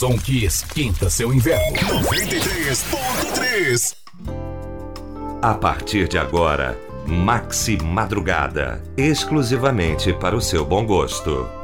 som que esquenta seu inverno. 93.3. A partir de agora, Maxi Madrugada, exclusivamente para o seu bom gosto.